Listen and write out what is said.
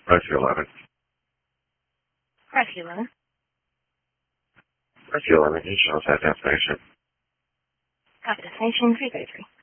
Press 11. Press 11. Press 11. You shows that destination. Copy destination 333.